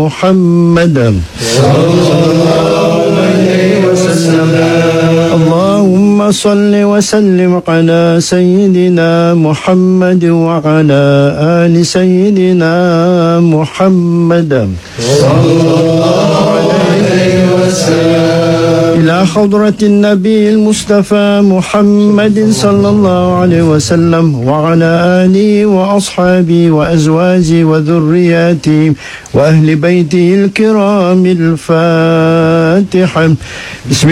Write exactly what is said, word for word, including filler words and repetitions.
محمد صلى الله عليه وسلم. اللهم صل وسلم على سيدنا محمد وعلى آل سيدنا محمد صلى الله عليه وسلم. إلى حضرة النبي المصطفى محمد صلى الله عليه وسلم وعلى آله وأصحابه وأزواجه وذرياته وأهل بيته الكرام. الفاتحة. بسم